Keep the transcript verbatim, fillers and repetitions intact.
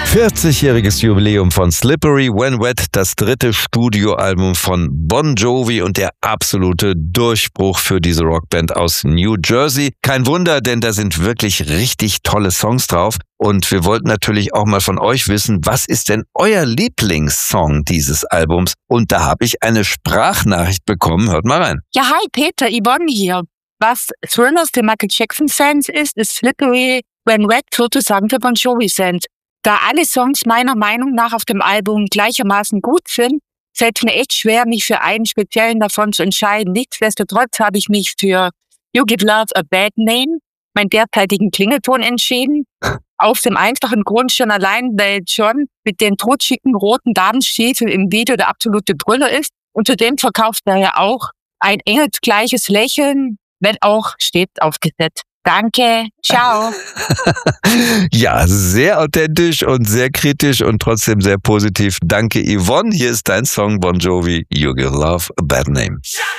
vierzigjähriges Jubiläum von Slippery When Wet, das dritte Studioalbum von Bon Jovi und der absolute Durchbruch für diese Rockband aus New Jersey. Kein Wunder, denn da sind wirklich richtig tolle Songs drauf. Und wir wollten natürlich auch mal von euch wissen, was ist denn euer Lieblingssong dieses Albums? Und da habe ich eine Sprachnachricht bekommen. Hört mal rein. Ja, hi Peter, Yvonne hier. Was Thriller für Michael Jackson-Fans ist, ist Slippery When Wet sozusagen für Bon Jovi-Fans. Da alle Songs meiner Meinung nach auf dem Album gleichermaßen gut sind, fällt es mir echt schwer, mich für einen speziellen davon zu entscheiden. Nichtsdestotrotz habe ich mich für You Give Love a Bad Name, meinen derzeitigen Klingelton, entschieden. Auf dem einfachen Grund schon allein, weil John mit den totschicken roten Damenstiefeln im Video der absolute Brüller ist. Und zudem verkauft er ja auch ein engelsgleiches Lächeln, wenn auch stets aufgesetzt. Danke, ciao. Ja, sehr authentisch und sehr kritisch und trotzdem sehr positiv. Danke, Yvonne. Hier ist dein Song Bon Jovi, You Give Love a Bad Name.